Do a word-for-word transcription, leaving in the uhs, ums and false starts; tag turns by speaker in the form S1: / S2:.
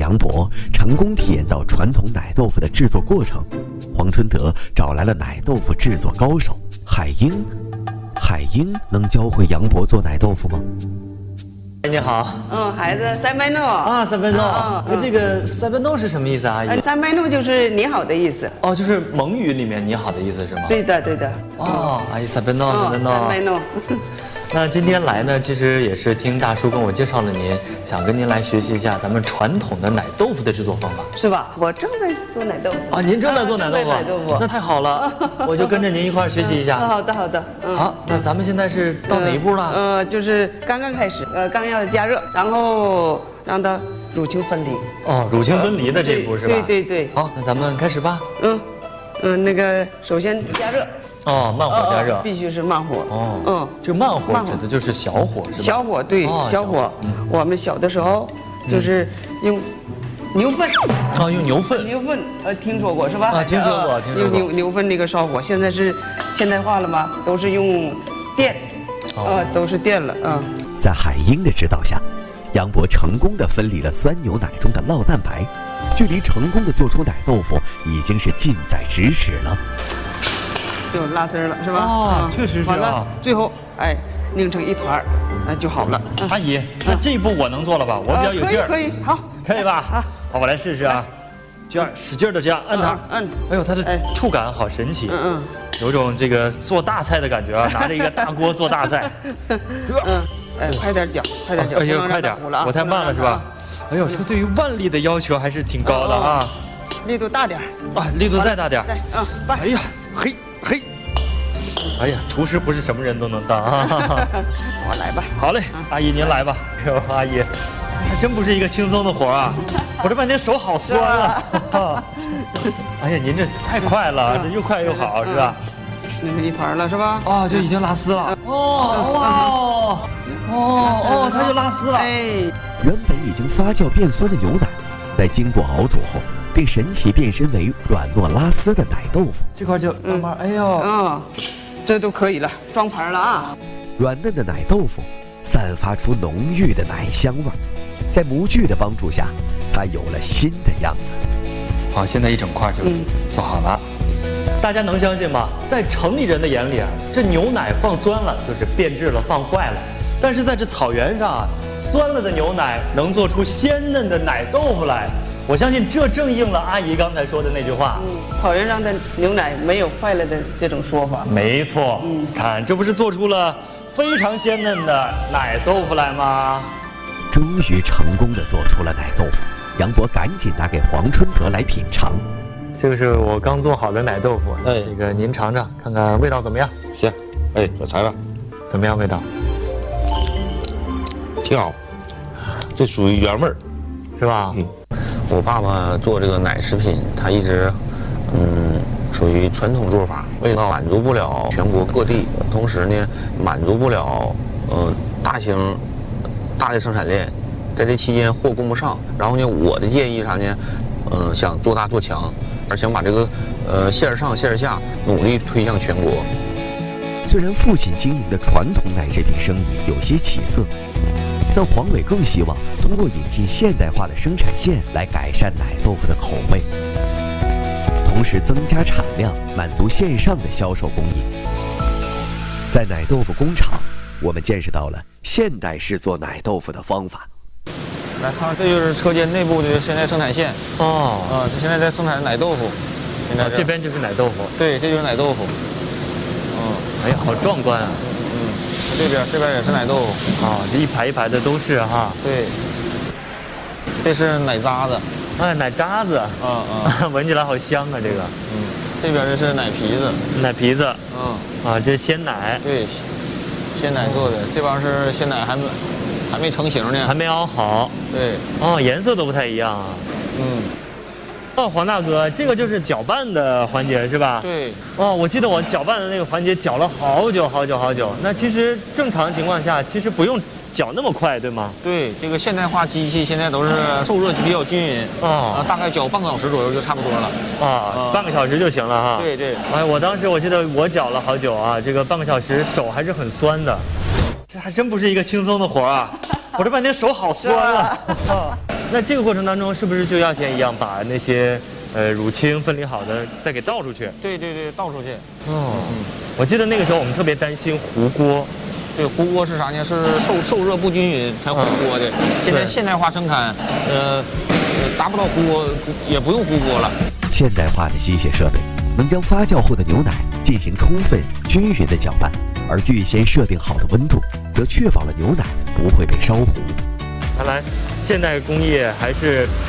S1: 杨博成功体验到传统奶豆腐的制作过程。黄春德找来了奶豆腐制作高手海英，海英能教会杨博做奶豆腐吗？
S2: 你好，
S3: 嗯，孩子，三班弄
S2: 啊，三班弄，
S3: 嗯
S2: 那这个三班弄是什么意思啊？阿姨？
S3: 三班弄就是你好的意思。
S2: 哦，就是蒙语里面你好的意思是吗？
S3: 对的，对的。
S2: 哦，阿姨三班弄，三班弄，
S3: 三班弄。
S2: 那今天来呢，其实也是听大叔跟我介绍了您，想跟您来学习一下咱们传统的奶豆腐的制作方法，
S3: 是吧？我正在做奶豆腐
S2: 啊，您正在做奶豆腐，
S3: 奶豆腐，
S2: 那太好了，我就跟着您一块儿学习一下。
S3: 好的，好的。
S2: 好，那咱们现在是到哪一步了？
S3: 呃，就是刚刚开始，呃，刚要加热，然后让它乳清分离。
S2: 哦，乳清分离的这一步是吧？
S3: 对对对。
S2: 好，那咱们开始吧。
S3: 嗯嗯，那个首先加热。
S2: 哦，慢火加热，
S3: 必须是慢火。
S2: 哦，嗯，这慢火指的就是小火是吧？
S3: 小火对，小火。我们小的时候就是用牛粪。
S2: 啊，用牛粪。
S3: 牛粪，呃，听说过是吧？
S2: 啊，听说过，听说过。
S3: 用牛牛粪那个烧火，现在是现代化了吗？都是用电，呃，都是电了啊。
S1: 在海英的指导下，杨博成功的分离了酸牛奶中的酪蛋白，距离成功的做出奶豆腐已经是近在咫尺了。
S3: 就拉丝了是吧？
S2: 哦，确实是啊。
S3: 完了，最后哎拧成一团，哎就好了。
S2: 阿姨，那这一步我能做了吧？我比较有劲儿。
S3: 可以，好，
S2: 可以吧？好，好，我来试试啊。这样使劲的这样摁它，
S3: 摁。
S2: 哎呦，它的触感好神奇，
S3: 嗯嗯，
S2: 有种这个做大菜的感觉啊，拿着一个大锅做大菜。
S3: 嗯，哎，快点搅，快点搅。
S2: 哎呦，快点，我太慢了是吧？哎呦，这个对于腕力的要求还是挺高的啊。
S3: 力度大点
S2: 啊，力度再大点。
S3: 对，嗯，
S2: 哎呀，嘿。嘿，哎呀，厨师不是什么人都能当啊！
S3: 我来吧。
S2: 好嘞，阿姨您来吧。哎呦，阿姨，这还真不是一个轻松的活啊！我这半天手好酸啊！哎呀，您这太快了，这又快又好是吧？
S3: 拧成一团了是吧？
S2: 啊，就已经拉丝了。哦哇哦哦哦，它就拉丝了。
S3: 哎，
S1: 原本已经发酵变酸的牛奶，在经过熬煮后，并神奇变身为软糯拉丝的奶豆腐。
S2: 这块就慢慢，哎呦，
S3: 嗯，这都可以了，装盘了啊！
S1: 软嫩的奶豆腐散发出浓郁的奶香味儿，在模具的帮助下，它有了新的样子。
S2: 好，现在一整块就做好了。大家能相信吗？在城里人的眼里啊，这牛奶放酸了就是变质了、放坏了。但是在这草原上啊，酸了的牛奶能做出鲜嫩的奶豆腐来。我相信这正应了阿姨刚才说的那句话。
S3: 嗯，草原上的牛奶没有坏了的这种说法。
S2: 没错，嗯，看这不是做出了非常鲜嫩的奶豆腐来吗？
S1: 终于成功的做出了奶豆腐，杨博赶紧拿给黄春德来品尝。
S2: 这个是我刚做好的奶豆腐，
S4: 哎，
S2: 这个您尝尝，看看味道怎么样？
S4: 行，哎，我尝尝，
S2: 怎么样味道？
S4: 挺好，这属于原味儿，
S2: 是吧？
S4: 嗯，我爸爸做这个奶食品，他一直，嗯，属于传统做法，为了满足不了全国各地，同时呢，满足不了，呃，大型大的生产链，在这期间货供不上，然后呢，我的建议啥呢？嗯、呃，想做大做强，而想把这个，呃，线上线下努力推向全国。
S1: 虽然父亲经营的传统奶制品生意有些起色，但黄伟更希望通过引进现代化的生产线来改善奶豆腐的口味，同时增加产量，满足线上的销售供应。在奶豆腐工厂，我们见识到了现代式做奶豆腐的方法。
S5: 来看，这就是车间内部的现在生产线。
S2: 哦，
S5: 啊，这现在在生产奶豆腐。现在
S2: 这边就是奶豆腐。
S5: 对，这就是奶豆腐。
S2: 嗯，哎呀，好壮观啊！
S5: 嗯，这边这边也是奶豆腐。
S2: 啊，这一排一排的都是哈。
S5: 对。这是奶渣子。
S2: 哎，奶渣子。
S5: 嗯嗯。
S2: 闻起来好香啊，这个。
S5: 嗯。这边这是奶皮子。
S2: 奶皮子。
S5: 嗯。
S2: 啊，这是鲜奶。
S5: 对。鲜奶做的，这帮是鲜奶还没还没成型呢，
S2: 还没熬好。
S5: 对。
S2: 哦，颜色都不太一样啊。
S5: 嗯。
S2: 哦，黄大哥，这个就是搅拌的环节是吧？
S5: 对。
S2: 哦，我记得我搅拌的那个环节搅了好久好久好久。那其实正常情况下，其实不用搅那么快，对吗？
S5: 对，这个现代化机器现在都是受热比较均匀。
S2: 哦。
S5: 啊，大概搅半个小时左右就差不多了。
S2: 啊，半个小时就行了哈。
S5: 对对。
S2: 哎，我当时我记得我搅了好久啊，这个半个小时手还是很酸的。这还真不是一个轻松的活啊！我这半天手好酸啊。 那这个过程当中，是不是就要先一样把那些呃乳清分离好的再给倒出去？
S5: 对对对，倒出去。
S2: 哦，嗯，我记得那个时候我们特别担心糊锅。
S5: 对，糊锅是啥呢？是受受热不均匀才糊锅的。现在现代化生产，呃，达不到糊锅，也不用糊锅了。
S1: 现代化的机械设备能将发酵后的牛奶进行充分均匀的搅拌，而预先设定好的温度，则确保了牛奶不会被烧糊。
S2: 看来现代工业还是